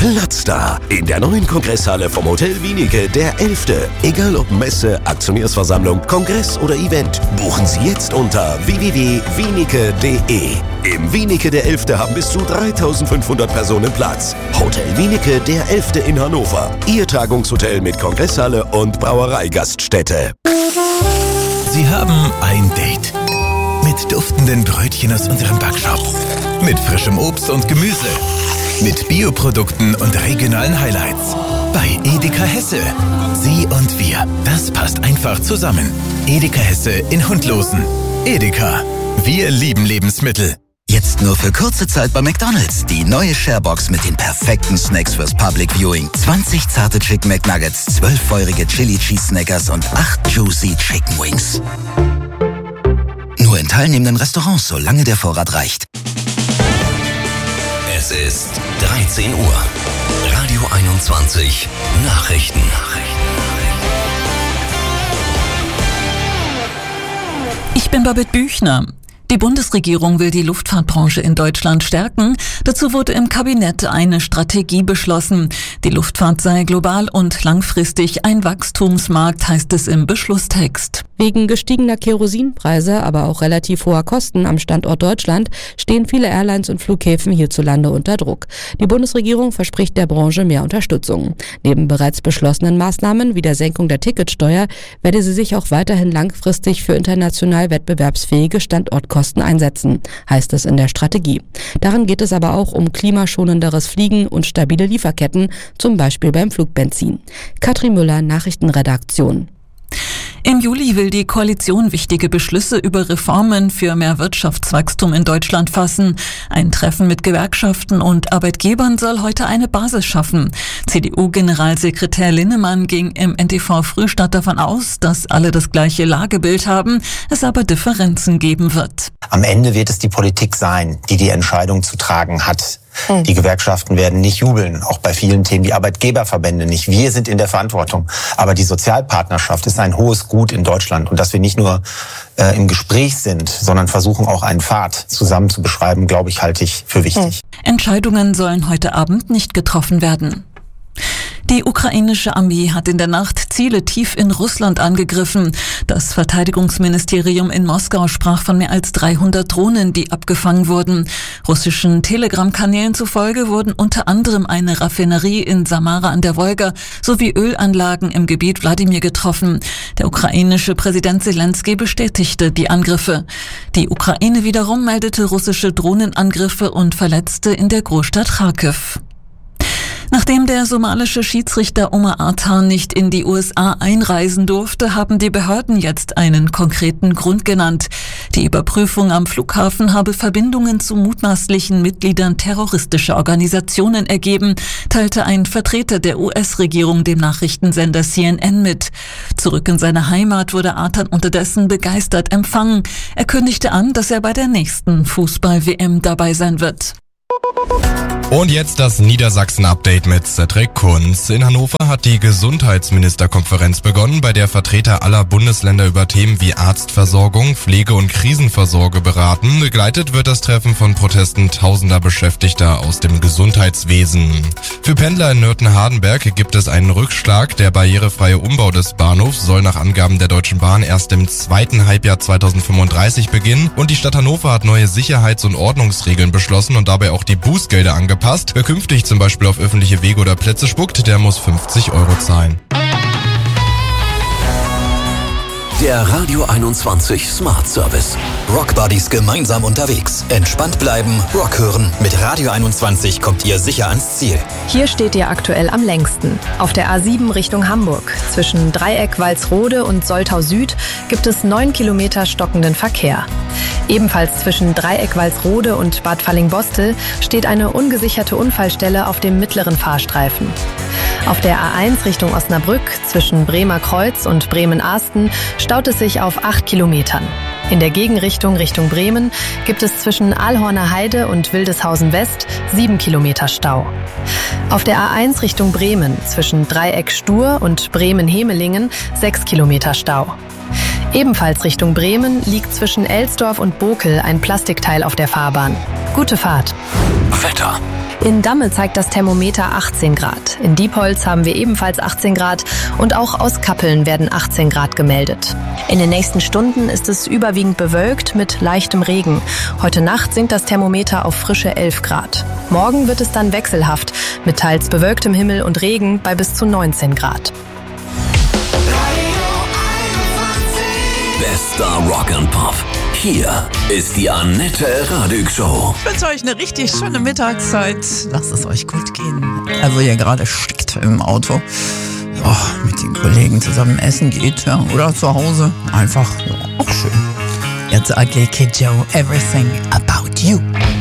Platz da in der neuen Kongresshalle vom Hotel Wienicke, der 11. Egal ob Messe, Aktionärsversammlung, Kongress oder Event, buchen Sie jetzt unter www.wienicke.de. Im Wienicke der 11. haben bis zu 3.500 Personen Platz. Hotel Wienicke der 11. in Hannover. Ihr Tagungshotel mit Kongresshalle und Brauereigaststätte. Sie haben ein Date. Mit duftenden Brötchen aus unserem Backshop. Mit frischem Obst und Gemüse. Mit Bioprodukten und regionalen Highlights. Bei Edeka Hesse. Sie und wir, das passt einfach zusammen. Edeka Hesse in Hundlosen. Edeka. Wir lieben Lebensmittel. Jetzt nur für kurze Zeit bei McDonald's. Die neue Sharebox mit den perfekten Snacks fürs Public Viewing. 20 zarte Chicken McNuggets, 12 feurige Chili Cheese Snackers und 8 Juicy Chicken Wings. Nur in teilnehmenden Restaurants, solange der Vorrat reicht. Es ist 13 Uhr. Radio 21 Nachrichten. Ich bin Babette Büchner. Die Bundesregierung will die Luftfahrtbranche in Deutschland stärken. Dazu wurde im Kabinett eine Strategie beschlossen. Die Luftfahrt sei global und langfristig ein Wachstumsmarkt, heißt es im Beschlusstext. Wegen gestiegener Kerosinpreise, aber auch relativ hoher Kosten am Standort Deutschland stehen viele Airlines und Flughäfen hierzulande unter Druck. Die Bundesregierung verspricht der Branche mehr Unterstützung. Neben bereits beschlossenen Maßnahmen wie der Senkung der Ticketsteuer werde sie sich auch weiterhin langfristig für international wettbewerbsfähige Standortkosten einsetzen, heißt es in der Strategie. Darin geht es aber auch um klimaschonenderes Fliegen und stabile Lieferketten, zum Beispiel beim Flugbenzin. Katrin Müller, Nachrichtenredaktion. Im Juli will die Koalition wichtige Beschlüsse über Reformen für mehr Wirtschaftswachstum in Deutschland fassen. Ein Treffen mit Gewerkschaften und Arbeitgebern soll heute eine Basis schaffen. CDU-Generalsekretär Linnemann ging im NTV-Frühstart davon aus, dass alle das gleiche Lagebild haben, es aber Differenzen geben wird. Am Ende wird es die Politik sein, die die Entscheidung zu tragen hat. Die Gewerkschaften werden nicht jubeln, auch bei vielen Themen, die Arbeitgeberverbände nicht. Wir sind in der Verantwortung. Aber die Sozialpartnerschaft ist ein hohes Gut in Deutschland. Und dass wir nicht nur im Gespräch sind, sondern versuchen auch einen Pfad zusammen zu beschreiben, glaube ich, halte ich für wichtig. Entscheidungen sollen heute Abend nicht getroffen werden. Die ukrainische Armee hat in der Nacht Ziele tief in Russland angegriffen. Das Verteidigungsministerium in Moskau sprach von mehr als 300 Drohnen, die abgefangen wurden. Russischen Telegram-Kanälen zufolge wurden unter anderem eine Raffinerie in Samara an der Wolga sowie Ölanlagen im Gebiet Wladimir getroffen. Der ukrainische Präsident Selenskyj bestätigte die Angriffe. Die Ukraine wiederum meldete russische Drohnenangriffe und Verletzte in der Großstadt Charkiw. Nachdem der somalische Schiedsrichter Omar Artan nicht in die USA einreisen durfte, haben die Behörden jetzt einen konkreten Grund genannt. Die Überprüfung am Flughafen habe Verbindungen zu mutmaßlichen Mitgliedern terroristischer Organisationen ergeben, teilte ein Vertreter der US-Regierung dem Nachrichtensender CNN mit. Zurück in seine Heimat wurde Artan unterdessen begeistert empfangen. Er kündigte an, dass er bei der nächsten Fußball-WM dabei sein wird. Und jetzt das Niedersachsen-Update mit Cedric Kunz. In Hannover hat die Gesundheitsministerkonferenz begonnen, bei der Vertreter aller Bundesländer über Themen wie Arztversorgung, Pflege- und Krisenversorge beraten. Begleitet wird das Treffen von Protesten tausender Beschäftigter aus dem Gesundheitswesen. Für Pendler in Nürten-Hardenberg gibt es einen Rückschlag. Der barrierefreie Umbau des Bahnhofs soll nach Angaben der Deutschen Bahn erst im zweiten Halbjahr 2035 beginnen. Und die Stadt Hannover hat neue Sicherheits- und Ordnungsregeln beschlossen und dabei auch die Bußgelder angepasst. Wer künftig zum Beispiel auf öffentliche Wege oder Plätze spuckt, der muss 50 € zahlen. Der Radio 21 Smart Service. Rock Buddies gemeinsam unterwegs. Entspannt bleiben, Rock hören. Mit Radio 21 kommt ihr sicher ans Ziel. Hier steht ihr aktuell am längsten. Auf der A7 Richtung Hamburg. Zwischen Dreieck Walsrode und Soltau Süd gibt es 9 Kilometer stockenden Verkehr. Ebenfalls zwischen Dreieck Walsrode und Bad Fallingbostel steht eine ungesicherte Unfallstelle auf dem mittleren Fahrstreifen. Auf der A1 Richtung Osnabrück zwischen Bremer Kreuz und Bremen-Ahsten staut es sich auf 8 Kilometern. In der Gegenrichtung Richtung Bremen gibt es zwischen Aalhorner Heide und Wildeshausen West 7 Kilometer Stau. Auf der A1 Richtung Bremen zwischen Dreieck Stur und Bremen-Hemelingen 6 Kilometer Stau. Ebenfalls Richtung Bremen liegt zwischen Elsdorf und Bokel ein Plastikteil auf der Fahrbahn. Gute Fahrt! Wetter. In Damme zeigt das Thermometer 18 Grad. In Diepholz haben wir ebenfalls 18 Grad und auch aus Kappeln werden 18 Grad gemeldet. In den nächsten Stunden ist es überwiegend bewölkt mit leichtem Regen. Heute Nacht sinkt das Thermometer auf frische 11 Grad. Morgen wird es dann wechselhaft mit teils bewölktem Himmel und Regen bei bis zu 19 Grad. Bester Rock and Pop. Hier ist die Annette Radig Show. Ich wünsche euch eine richtig schöne Mittagszeit. Lasst es euch gut gehen. Also ihr gerade steckt im Auto, mit den Kollegen zusammen essen geht, ja, oder zu Hause. Einfach, auch schön. Jetzt ugly kid Joe, everything about you.